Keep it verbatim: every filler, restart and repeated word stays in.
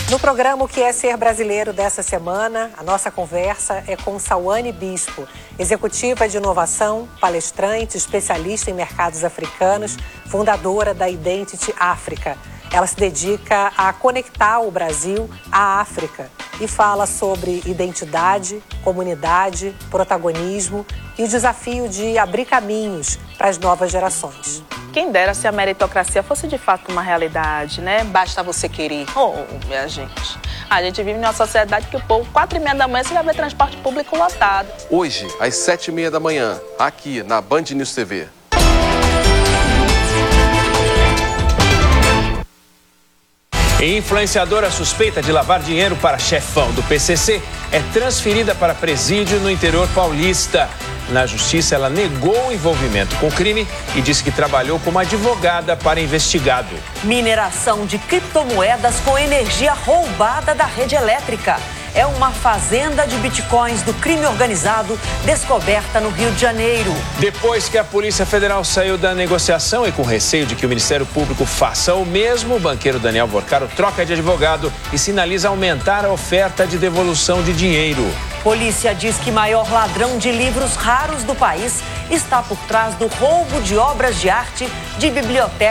No programa O que é Ser Brasileiro dessa semana, a nossa conversa é com Sawane Bispo, executiva de inovação, palestrante, especialista em mercados africanos, fundadora da Identity África. Ela se dedica a conectar o Brasil à África e fala sobre identidade, comunidade, protagonismo e o desafio de abrir caminhos para as novas gerações. Quem dera se a meritocracia fosse de fato uma realidade, né? Basta você querer. Oh, minha gente. A gente vive numa sociedade que o povo, quatro e meia da manhã, você já vê transporte público lotado. Hoje, às sete e meia da manhã, aqui na Band News T V. Influenciadora suspeita de lavar dinheiro para chefão do P C C é transferida para presídio no interior paulista. Na justiça, ela negou o envolvimento com o crime e disse que trabalhou como advogada para investigado. Mineração de criptomoedas com energia roubada da rede elétrica. É uma fazenda de bitcoins do crime organizado descoberta no Rio de Janeiro. Depois que a Polícia Federal saiu da negociação e com receio de que o Ministério Público faça o mesmo, o banqueiro Daniel Vorcaro troca de advogado e sinaliza aumentar a oferta de devolução de dinheiro. Polícia diz que maior ladrão de livros raros do país está por trás do roubo de obras de arte de bibliotecas